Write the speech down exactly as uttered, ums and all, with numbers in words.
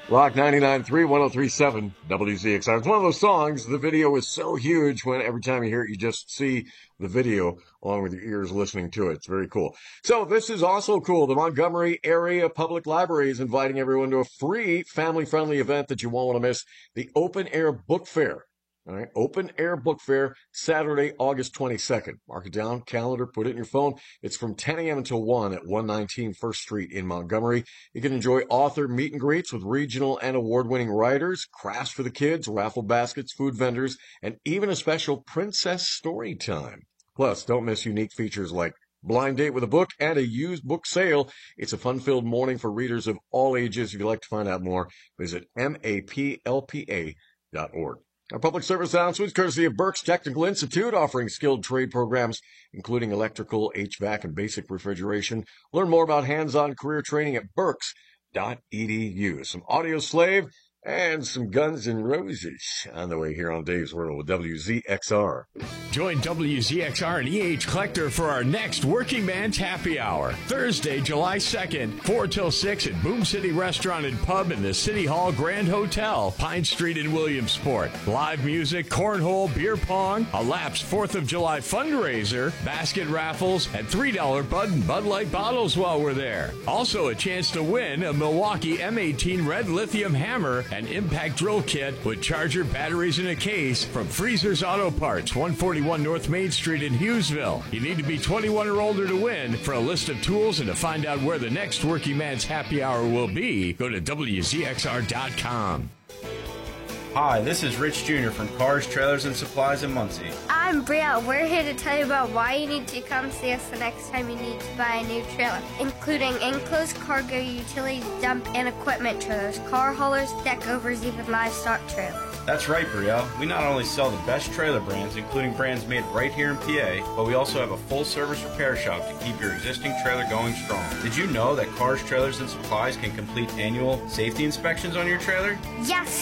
Rock ninety-nine point three, one oh three point seven, W Z X R. It's one of those songs, the video is so huge when every time you hear it, you just see the video along with your ears listening to it. It's very cool. So this is also cool. The Montgomery Area Public Library is inviting everyone to a free family-friendly event that you won't want to miss, the Open Air Book Fair. All right, Open Air Book Fair, Saturday, August twenty-second. Mark it down, calendar, put it in your phone. It's from ten a.m. until one at one nineteen First Street in Montgomery. You can enjoy author meet and greets with regional and award-winning writers, crafts for the kids, raffle baskets, food vendors, and even a special princess story time. Plus, don't miss unique features like blind date with a book and a used book sale. It's a fun-filled morning for readers of all ages. If you'd like to find out more, visit M A P L P A dot org. Our public service announcements courtesy of Burke's Technical Institute, offering skilled trade programs, including electrical, H V A C, and basic refrigeration. Learn more about hands-on career training at burks dot e d u. Some Audio Slave and some Guns N' Roses on the way here on Dave's World with W Z X R. Join W Z X R and E H Collector for our next Working Man's Happy Hour, Thursday, July second, four till six at Boom City Restaurant and Pub in the City Hall Grand Hotel, Pine Street in Williamsport. Live music, cornhole, beer pong, a Laps fourth of July fundraiser, basket raffles, and three dollar Bud and Bud Light bottles while we're there. Also a chance to win a Milwaukee M eighteen Red Lithium Hammer and Impact Drill Kit with charger batteries in a case from Freezer's Auto Parts, one forty-one North Main Street in Hughesville. You need to be twenty-one or older to win. For a list of tools and to find out where the next Working Man's Happy Hour will be, go to W Z X R dot com. Hi, this is Rich Junior from Cars, Trailers, and Supplies in Muncie. I'm Brielle. We're here to tell you about why you need to come see us the next time you need to buy a new trailer, including enclosed cargo, utility dump, and equipment trailers, car haulers, deck overs, even livestock trailers. That's right, Brielle. We not only sell the best trailer brands, including brands made right here in P A, but we also have a full-service repair shop to keep your existing trailer going strong. Did you know that Cars, Trailers, and Supplies can complete annual safety inspections on your trailer? Yes,